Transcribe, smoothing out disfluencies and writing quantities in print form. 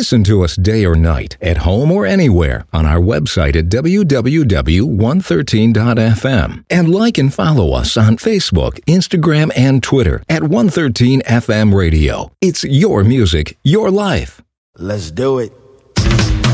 Listen to us day or night, at home or anywhere, on our website at www.113.fm. And like and follow us on Facebook, Instagram, and Twitter at 113FM Radio. It's your music, your life. Let's do it.